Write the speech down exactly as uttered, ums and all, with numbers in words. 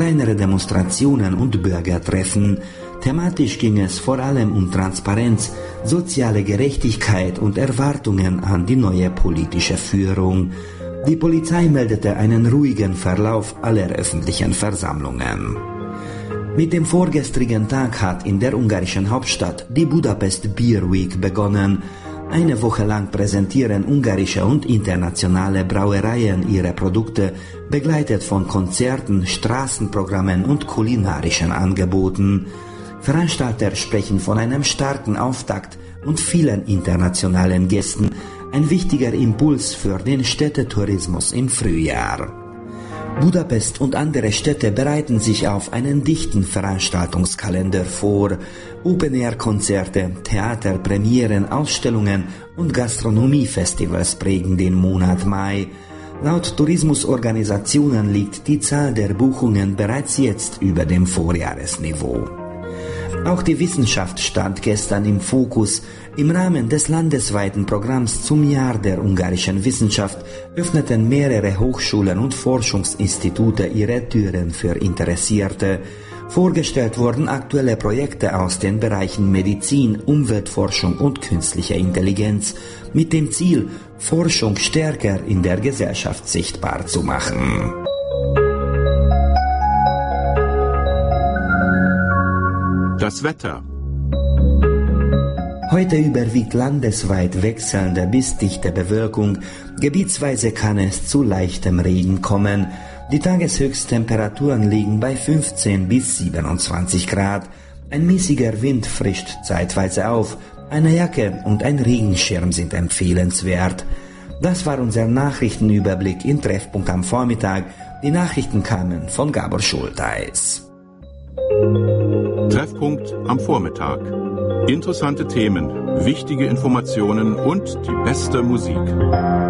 kleinere Demonstrationen und Bürgertreffen. Thematisch ging es vor allem um Transparenz, soziale Gerechtigkeit und Erwartungen an die neue politische Führung. Die Polizei meldete einen ruhigen Verlauf aller öffentlichen Versammlungen. Mit dem vorgestrigen Tag hat in der ungarischen Hauptstadt die Budapest Beer Week begonnen. Eine Woche lang präsentieren ungarische und internationale Brauereien ihre Produkte, begleitet von Konzerten, Straßenprogrammen und kulinarischen Angeboten. Veranstalter sprechen von einem starken Auftakt und vielen internationalen Gästen, ein wichtiger Impuls für den Städtetourismus im Frühjahr. Budapest und andere Städte bereiten sich auf einen dichten Veranstaltungskalender vor. Open-Air-Konzerte, Theaterpremieren, Ausstellungen und Gastronomiefestivals prägen den Monat Mai. Laut Tourismusorganisationen liegt die Zahl der Buchungen bereits jetzt über dem Vorjahresniveau. Auch die Wissenschaft stand gestern im Fokus. Im Rahmen des landesweiten Programms zum Jahr der ungarischen Wissenschaft öffneten mehrere Hochschulen und Forschungsinstitute ihre Türen für Interessierte. Vorgestellt wurden aktuelle Projekte aus den Bereichen Medizin, Umweltforschung und künstliche Intelligenz, mit dem Ziel, Forschung stärker in der Gesellschaft sichtbar zu machen. Das Wetter. Heute überwiegt landesweit wechselnde bis dichte Bewölkung. Gebietsweise kann es zu leichtem Regen kommen. Die Tageshöchsttemperaturen liegen bei fünfzehn bis siebenundzwanzig Grad. Ein mäßiger Wind frischt zeitweise auf. Eine Jacke und ein Regenschirm sind empfehlenswert. Das war unser Nachrichtenüberblick in Treffpunkt am Vormittag. Die Nachrichten kamen von Gabor Schulteis. Treffpunkt am Vormittag. Interessante Themen, wichtige Informationen und die beste Musik.